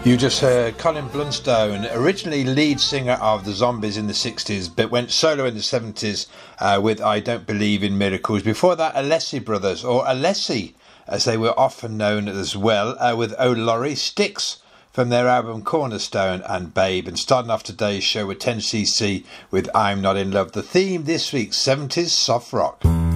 You just heard Colin Blunstone, originally lead singer of the Zombies in the 60s, but went solo in the 70s with I Don't Believe in Miracles. Before that, Alessi Brothers, or Alessi, as they were often known as well, with O'Lorry, Styx from their album Cornerstone, and Babe. And starting off today's show with 10cc with I'm Not In Love. The theme this week, 70s soft rock.